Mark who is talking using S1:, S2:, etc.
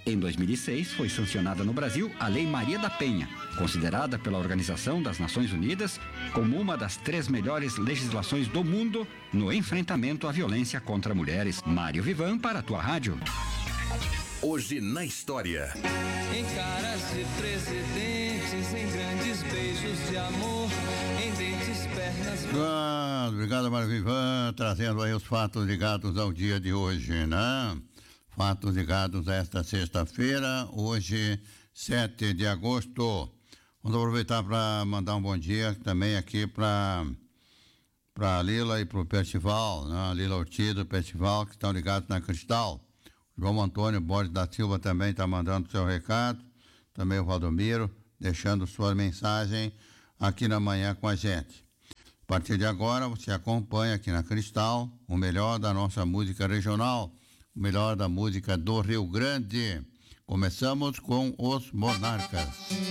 S1: Em 2006, foi sancionada no Brasil a Lei Maria da Penha, considerada pela Organização das Nações Unidas como uma das 3 melhores legislações do mundo no enfrentamento à violência contra mulheres. Mário Vivan para a tua rádio.
S2: Hoje na história.
S3: Em caras de presidentes, em grandes beijos de amor, em dentes, pernas.
S4: Obrigado, Mário Vivan, trazendo aí os fatos ligados ao dia de hoje, né? Fatos ligados a esta sexta-feira, hoje, 7 de agosto. Vamos aproveitar para mandar um bom dia também aqui para a Lila e para o Percival, né? Lila Ortiz do Percival, que estão ligados na Cristal. João Antônio Borges da Silva também está mandando seu recado, também o Valdomiro, deixando sua mensagem aqui na manhã com a gente. A partir de agora, você acompanha aqui na Cristal o melhor da nossa música regional, o melhor da música do Rio Grande. Começamos com os Monarcas.